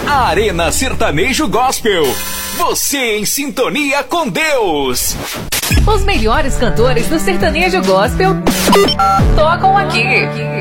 Arena Sertanejo Gospel. Você em sintonia com Deus. Os melhores cantores do sertanejo gospel tocam aqui.